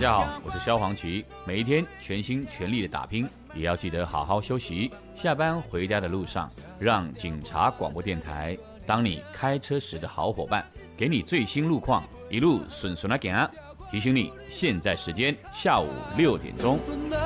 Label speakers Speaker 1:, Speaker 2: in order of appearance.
Speaker 1: 家好，我是萧煌奇。每一天全心全力的打拼，也要记得好好休息。下班回家的路上，让警察广播电台当你开车时的好伙伴，给你最新路况，一路顺顺的行。提醒你，现在时间下午6点钟。